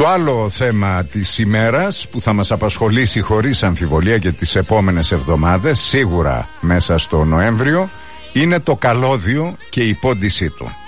Το άλλο θέμα της ημέρας που θα μας απασχολήσει χωρίς αμφιβολία και τις επόμενες εβδομάδες, σίγουρα μέσα στο Νοέμβριο, είναι το καλώδιο και η πόντισή του.